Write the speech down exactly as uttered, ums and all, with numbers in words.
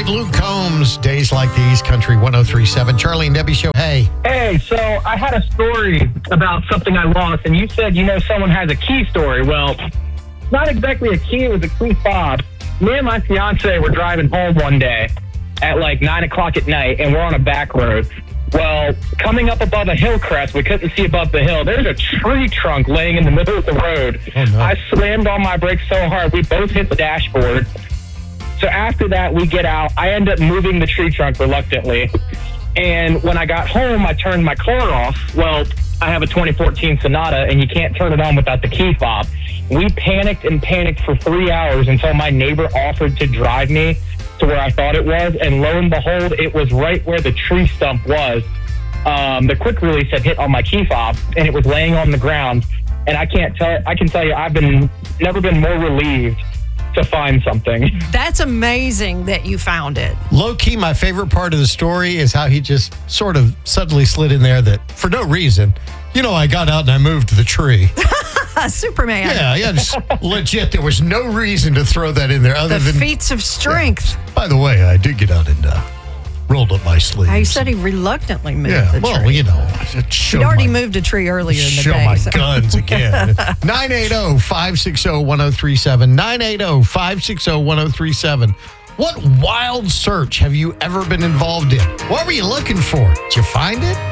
great Luke Combs. Days like these, Country one oh three point seven. Charlie and Debbie Show. Hey. Hey, so I had a story about something I lost, and you said, you know, someone has a key story. Well, not exactly a key, it was a key fob. Me and my fiance were driving home one day at like nine o'clock at night, and we're on a back road. Well, coming up above a hill crest, we couldn't see above the hill. There's a tree trunk laying in the middle of the road. Oh, no. I slammed on my brakes so hard, we both hit the dashboard. So after that, we get out. I end up moving the tree trunk reluctantly. And when I got home, I turned my car off. Well, I have a twenty fourteen Sonata, and you can't turn it on without the key fob. We panicked and panicked for three hours until my neighbor offered to drive me to where I thought it was. And lo and behold, it was right where the tree stump was. Um, the quick release had hit on my key fob, and it was laying on the ground. And I can't tell. I can tell you, I've been never been more relieved to find something. That's amazing that you found it. Low key, my favorite part of the story is how he just sort of suddenly slid in there that for no reason. You know, I got out and I moved the tree. Superman. Yeah, yeah, just legit. There was no reason to throw that in there other The than. feats of strength. Yeah. By the way, I did get out and uh, rolled up my sleeves. He said he reluctantly moved Yeah, the well, tree. you know, show He'd already my, moved a tree earlier in the show day. my so- guns again. nine eight zero, five six zero, one zero three seven. nine eight zero, five six zero, one zero three seven. What wild search have you ever been involved in? What were you looking for? Did you find it?